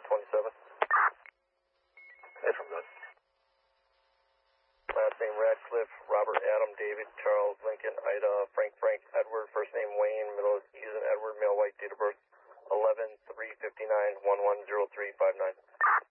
27. That's from good. Last name Radcliffe, Robert, Adam, David, Charles, Lincoln, Ida, Frank, Edward, first name Wayne, middle is Ethan, Edward, male white, date of birth 11/3/59, 110359.